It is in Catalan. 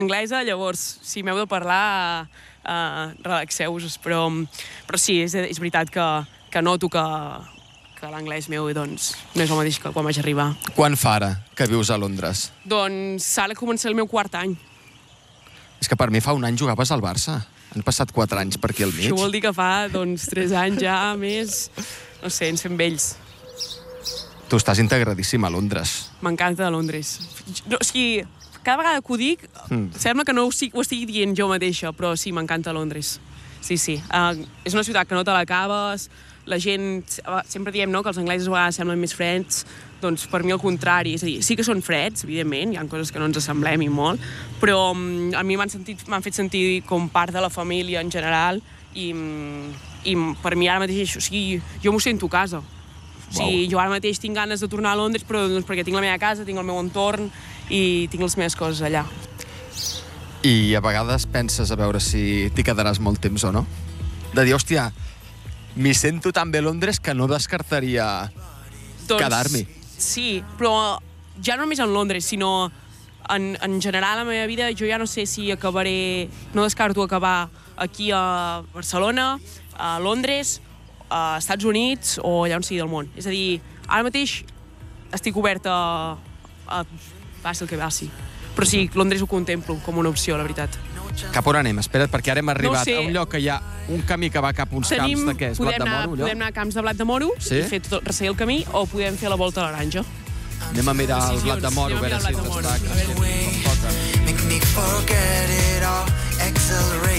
anglesa, llavors, si m'heu de parlar, relaxeu-vos, però sí, és veritat que noto que l'anglès meu doncs, no és el mateix que quan vaig arribar. Quan fa ara que vius a Londres? Doncs ara comença el meu quart any. És que per mi fa un any jugaves al Barça. Han passat 4 anys per aquí al mig. Això vol dir que fa, 3 anys ja, més... No sé, ens fem vells. Tu estàs integradíssim a Londres. M'encanta Londres. No, o sigui, cada vegada que ho dic, sembla que no ho estigui dient jo mateixa, però sí, m'encanta Londres. Sí. És una ciutat que no te l'acabes, la gent... Sempre diem, no?, que els anglesos a vegades semblen més freds, doncs per mi al contrari. És a dir, sí que són freds, evidentment, hi ha coses que no ens assemblem i molt, però a mi m'han fet sentir com part de la família en general i per mi ara mateix, o sigui, jo m'ho sento a casa. O sigui, jo ara mateix tinc ganes de tornar a Londres, però doncs, perquè tinc la meva casa, tinc el meu entorn i tinc les meves coses allà. I a vegades penses a veure si t'hi quedaràs molt temps o no? De dir, hòstia, m'hi sento tan bé a Londres que no descartaria quedar-m'hi. Sí, però ja no només en Londres, sinó en general a la meva vida jo ja no sé si acabaré... No descarto acabar aquí a Barcelona, a Londres, a Estats Units o allà on sigui del món. És a dir, ara mateix estic oberta a passi el que passi. Però sí, Londres ho contemplo com una opció, la veritat. Cap on anem? Espera't, perquè ara hem arribat a un lloc que hi ha un camí que va cap a uns camps de què? És blat de moro, allò? Podem anar a camps de blat de moro i fer resseguir el camí, o podem fer la volta a l'aranja. Anem a mirar el blat de moro, a veure si ens està creixent com toca.